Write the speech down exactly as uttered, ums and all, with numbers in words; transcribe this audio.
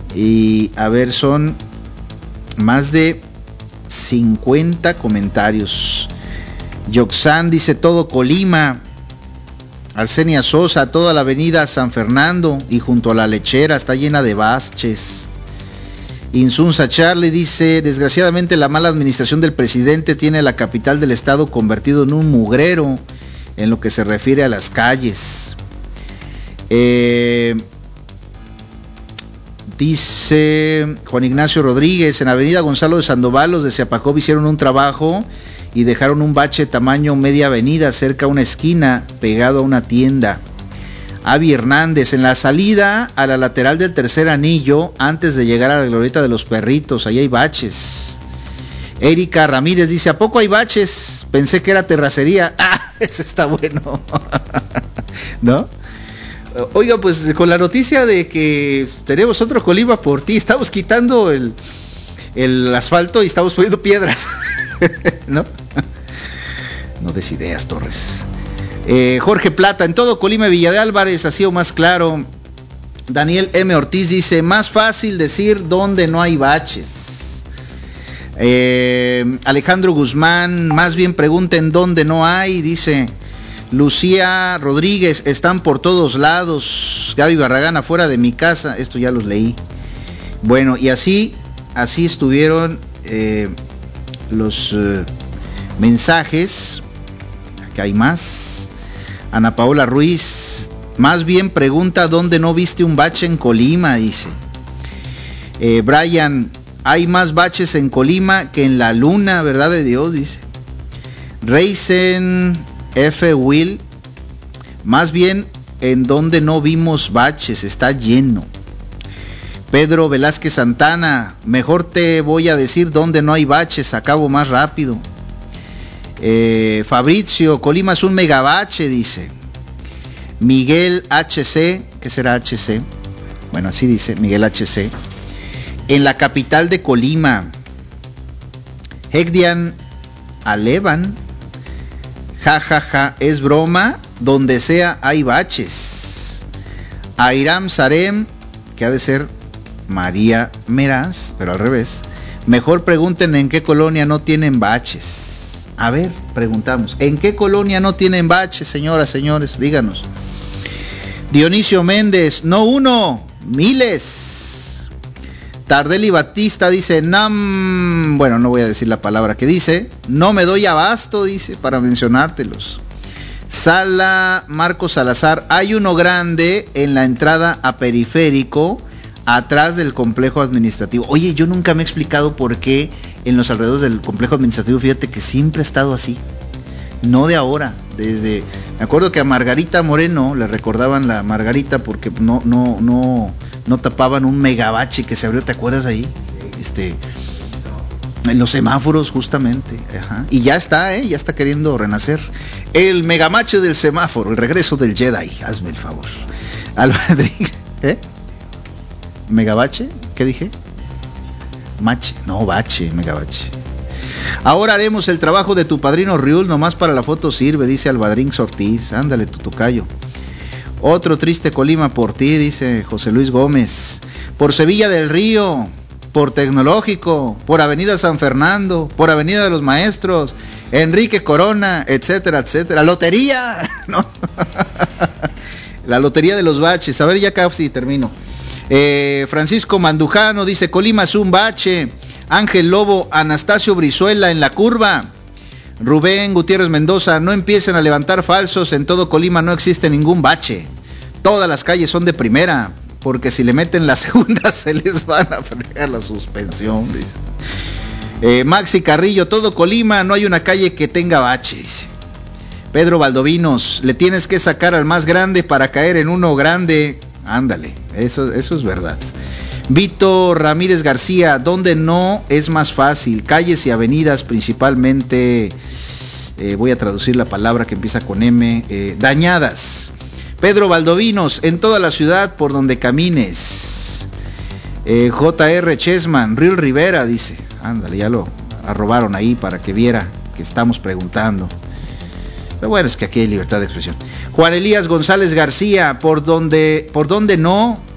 Y a ver, son más de cincuenta comentarios. Yoxan dice todo Colima. Arsenia Sosa, toda la avenida San Fernando y junto a la lechera está llena de baches. Insunza Charlie dice, desgraciadamente la mala administración del presidente tiene la capital del estado convertido en un mugrero en lo que se refiere a las calles. Eh, dice Juan Ignacio Rodríguez, en avenida Gonzalo de Sandoval los de Ziapacop hicieron un trabajo y dejaron un bache tamaño media avenida cerca a una esquina pegado a una tienda. Avi Hernández, en la salida a la lateral del tercer anillo antes de llegar a la glorieta de los perritos, ahí hay baches. Erika Ramírez dice, ¿a poco hay baches? Pensé que era terracería. Ah, ese está bueno. ¿No? Oiga, pues con la noticia de que tenemos otro Colima por ti, estamos quitando el, el asfalto y estamos poniendo piedras. ¿No? No des ideas, Torres. Eh, Jorge Plata, en todo Colima y Villa de Álvarez ha sido más claro. Daniel M. Ortiz dice, más fácil decir dónde no hay baches. Eh, Alejandro Guzmán, más bien pregunten dónde no hay, dice. Lucía Rodríguez, están por todos lados. Gaby Barragán, afuera de mi casa. Esto ya los leí. Bueno, y así, así estuvieron eh, los eh, mensajes. Acá hay más. Ana Paola Ruiz, más bien pregunta dónde no viste un bache en Colima, dice. Eh, Brian, hay más baches en Colima que en la luna, ¿verdad de Dios? Dice. Reisen F. Will, más bien en donde no vimos baches, está lleno. Pedro Velázquez Santana, mejor te voy a decir dónde no hay baches, acabo más rápido. Eh, Fabrizio, Colima es un megabache, dice. Miguel H C, ¿qué será H C? Bueno, así dice, Miguel H C. En la capital de Colima. Hegdian Alevan, ja ja ja, es broma, donde sea hay baches. Airam Sarem, que ha de ser María Meraz, pero al revés. Mejor pregunten en qué colonia no tienen baches. A ver, preguntamos, ¿en qué colonia no tienen baches, señoras, señores? Díganos. Dionisio Méndez, no uno, miles. Tardelli Batista dice, nam, bueno, no voy a decir la palabra que dice, no me doy abasto, dice, para mencionártelos. Sala Marcos Salazar, hay uno grande en la entrada a Periférico, atrás del complejo administrativo. Oye, yo nunca me he explicado por qué en los alrededores del complejo administrativo, fíjate que siempre ha estado así, no de ahora, desde, me acuerdo que a Margarita Moreno le recordaban la Margarita porque no, no, no, no tapaban un megabache que se abrió, ¿te acuerdas ahí? Este, en los semáforos justamente, ajá. Y ya está, eh, ya está queriendo renacer, el megamache del semáforo, el regreso del Jedi, hazme el favor. Alvadrix, ¿eh? ¿Megabache? ¿Qué dije? Mache, no, bache, megabache. Ahora haremos el trabajo de tu padrino Riul, nomás para la foto sirve, dice Albadrix Ortiz. Ándale, tu tocayo. Otro triste Colima por ti, dice José Luis Gómez. Por Sevilla del Río, por Tecnológico, por Avenida San Fernando, por Avenida de los Maestros, Enrique Corona, etcétera, etcétera. Lotería, ¿no? La lotería de los baches. A ver, ya casi termino. Eh, Francisco Mandujano dice, Colima es un bache. Ángel Lobo, Anastasio Brizuela en la curva. Rubén Gutiérrez Mendoza, no empiecen a levantar falsos, en todo Colima no existe ningún bache. Todas las calles son de primera, porque si le meten la segunda se les van a fregar la suspensión, dice. Eh, Maxi Carrillo, todo Colima no hay una calle que tenga baches. Pedro Valdovinos, le tienes que sacar al más grande para caer en uno grande. Ándale, eso, eso es verdad. Vito Ramírez García, donde no es más fácil, calles y avenidas principalmente, eh, voy a traducir la palabra que empieza con M, eh, dañadas. Pedro Valdovinos, en toda la ciudad por donde camines. eh, J R Chessman, Río Rivera, dice, ándale, ya lo arrobaron ahí para que viera que estamos preguntando. Pero bueno, es que aquí hay libertad de expresión. Juan Elías González García, por donde, por donde no,